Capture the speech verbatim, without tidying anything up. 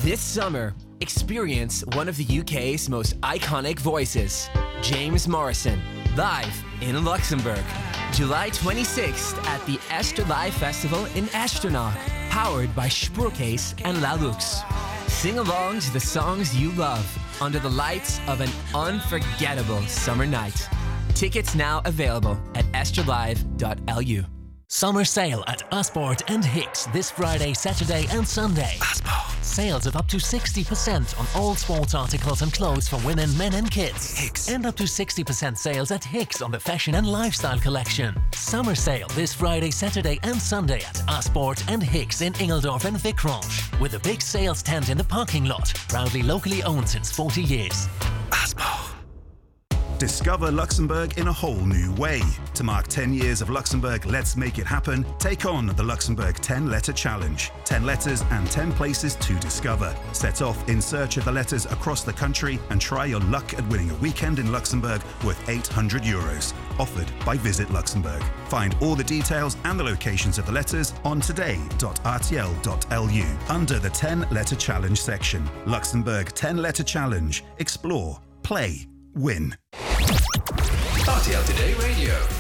This summer, experience one of the U K's most iconic voices, James Morrison, live in Luxembourg. July twenty-sixth at the Esterlive Festival in Echternach, powered by Spurcase and La Lux. Sing along to the songs you love under the lights of an unforgettable summer night. Tickets now available at esterlive dot l u. Summer sale at Asport and Hicks this Friday, Saturday and Sunday. Asport. Sales of up to sixty percent on all sports articles and clothes for women, men and kids. Hicks. And up to sixty percent sales at Hicks on the fashion and lifestyle collection. Summer sale this Friday, Saturday and Sunday at Asport and Hicks in Ingeldorf and Vicrange. With a big sales tent in the parking lot. Proudly locally owned since forty years. Asport. Discover Luxembourg in a whole new way. To mark ten years of Luxembourg Let's Make It Happen, take on the Luxembourg ten letter Challenge. ten letters and ten places to discover. Set off in search of the letters across the country and try your luck at winning a weekend in Luxembourg worth eight hundred euros. Offered by Visit Luxembourg. Find all the details and the locations of the letters on today dot r t l dot l u under the ten letter Challenge section. Luxembourg ten letter Challenge. Explore, play, win. R T L Today Radio.